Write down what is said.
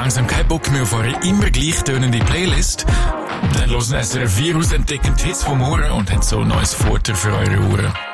langsam keinen Bock mehr auf eure immer gleich tönende Playlist? Dann hören SRF 4 aus, entdecken die Hits vom Ohren und haben so ein neues Futter für eure Ohren.